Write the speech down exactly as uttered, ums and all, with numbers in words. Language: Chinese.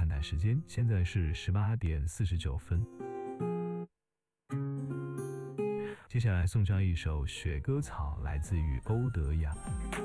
看台时间，现在是十八点四十九分。接下来送上一首《雪歌草》，来自于欧德雅。